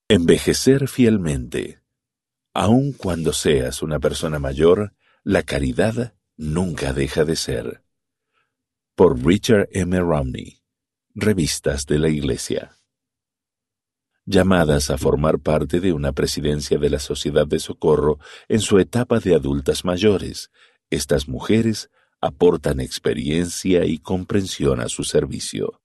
Envejecer fielmente. Aun cuando seas una persona mayor, la caridad nunca deja de ser. Por Richard M. Romney, Revistas de la Iglesia. Llamadas a formar parte de una presidencia de la Sociedad de Socorro en su etapa de adultas mayores, estas mujeres aportan experiencia y comprensión a su servicio.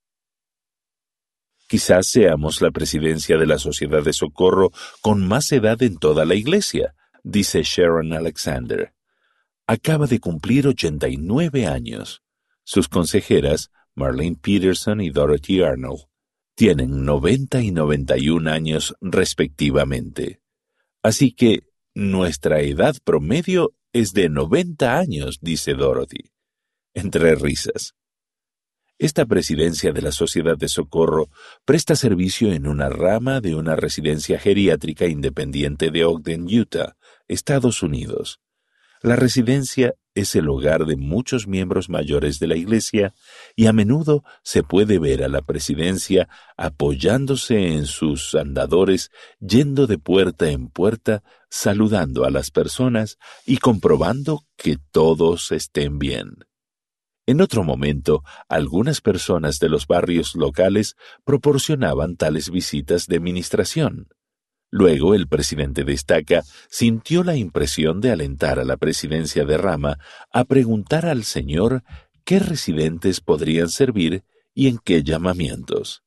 Quizás seamos la presidencia de la Sociedad de Socorro con más edad en toda la iglesia, dice Sharon Alexander. Acaba de cumplir 89 años. Sus consejeras, Marlene Peterson y Dorothy Arnold, tienen 90 y 91 años respectivamente. Así que nuestra edad promedio es de 90 años, dice Dorothy, entre risas. Esta presidencia de la Sociedad de Socorro presta servicio en una rama de una residencia geriátrica independiente de Ogden, Utah, Estados Unidos. La residencia es el hogar de muchos miembros mayores de la iglesia y a menudo se puede ver a la presidencia apoyándose en sus andadores, yendo de puerta en puerta, saludando a las personas y comprobando que todos estén bien. En otro momento, algunas personas de los barrios locales proporcionaban tales visitas de ministración. Luego, el presidente destaca, sintió la impresión de alentar a la presidencia de rama a preguntar al Señor qué residentes podrían servir y en qué llamamientos.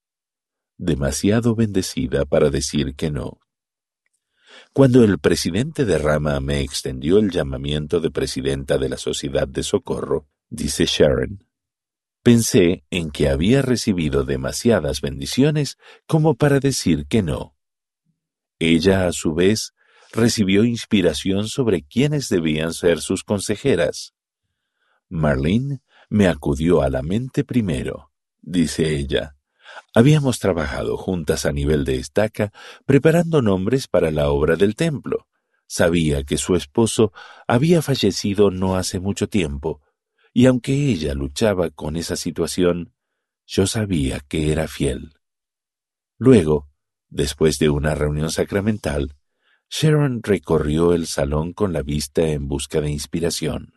Demasiado bendecida para decir que no. Cuando el presidente de rama me extendió el llamamiento de presidenta de la Sociedad de Socorro, dice Sharon, pensé en que había recibido demasiadas bendiciones como para decir que no. Ella, a su vez, recibió inspiración sobre quiénes debían ser sus consejeras. Marlene me acudió a la mente primero, dice ella. Habíamos trabajado juntas a nivel de estaca, preparando nombres para la obra del templo. Sabía que su esposo había fallecido no hace mucho tiempo, y aunque ella luchaba con esa situación, yo sabía que era fiel. Luego, después de una reunión sacramental, Sharon recorrió el salón con la vista en busca de inspiración.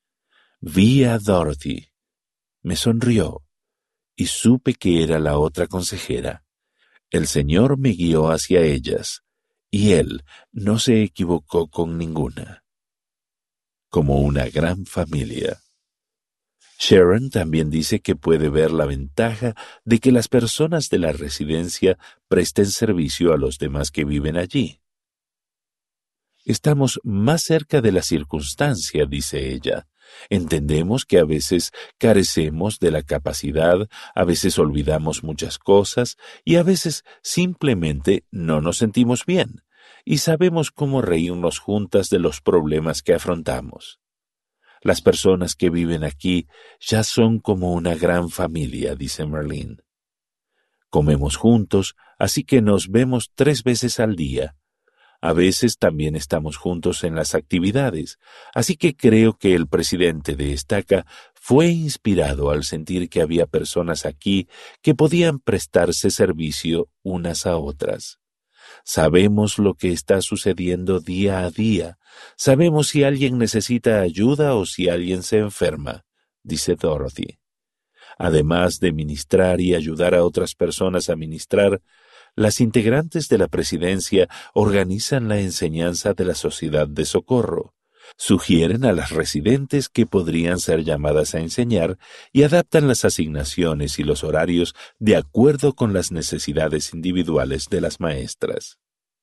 Vi a Dorothy. Me sonrió y supe que era la otra consejera. El Señor me guió hacia ellas, y Él no se equivocó con ninguna. Como una gran familia. Sharon también dice que puede ver la ventaja de que las personas de la residencia presten servicio a los demás que viven allí. Estamos más cerca de la circunstancia, dice ella. Entendemos que a veces carecemos de la capacidad, a veces olvidamos muchas cosas y a veces simplemente no nos sentimos bien y sabemos cómo reírnos juntas de los problemas que afrontamos. Las personas que viven aquí ya son como una gran familia, dice Marlene. Comemos juntos, así que nos vemos 3 veces al día. A veces también estamos juntos en las actividades, así que creo que el presidente de estaca fue inspirado al sentir que había personas aquí que podían prestarse servicio unas a otras. Sabemos lo que está sucediendo día a día. Sabemos si alguien necesita ayuda o si alguien se enferma, dice Dorothy. Además de ministrar y ayudar a otras personas a ministrar, las integrantes de la presidencia organizan la enseñanza de la Sociedad de Socorro, sugieren a las residentes que podrían ser llamadas a enseñar y adaptan las asignaciones y los horarios de acuerdo con las necesidades individuales de las maestras.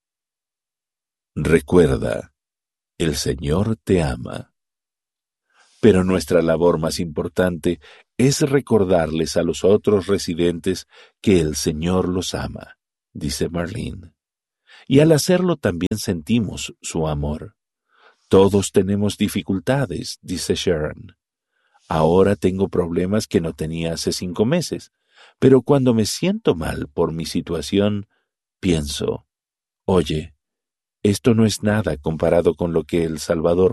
Recuerda, el Señor te ama. Pero nuestra labor más importante es recordarles a los otros residentes que el Señor los ama, dice Marlene. Y al hacerlo también sentimos su amor. Todos tenemos dificultades, dice Sharon. Ahora tengo problemas que no tenía hace 5 meses, pero cuando me siento mal por mi situación, pienso, oye, esto no es nada comparado con lo que el Salvador